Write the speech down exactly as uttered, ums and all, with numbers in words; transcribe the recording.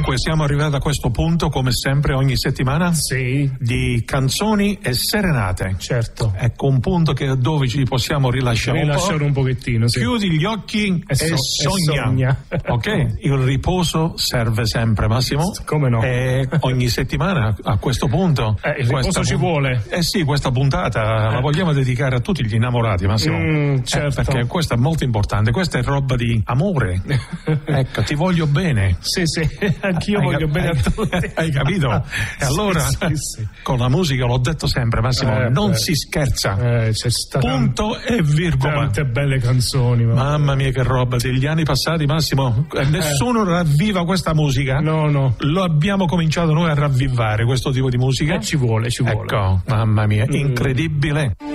Dunque siamo arrivati a questo punto, come sempre ogni settimana, sì, di canzoni e serenate. Certo. Ecco un punto che dove ci possiamo rilasciare, rilasciare un, po'. un pochettino. Sì. Chiudi gli occhi e, so- e sogna. E sogna. Ok, il riposo serve sempre, Massimo. Come no? E ogni settimana a questo punto. Eh, il riposo ci vuole. Eh sì, questa puntata eh. la vogliamo dedicare a tutti gli innamorati, Massimo. Mm, certo. Eh, perché questo è molto importante, questa è roba di amore. Ecco, ti voglio bene. Sì, sì, anch'io hai, voglio hai, bene a tutti. Hai capito? E allora, sì, sì, sì. con la musica, l'ho detto sempre, Massimo, eh, non beh. si scherza. Eh, c'è stata punto e virgola. Tante belle canzoni. Ma... Mamma mia, che roba degli anni passati, Massimo. Nessuno eh. ravviva questa musica. No, no. Lo abbiamo cominciato noi a ravvivare questo tipo di musica. Eh, ci vuole, ci vuole. Ecco, mamma mia, mm. incredibile.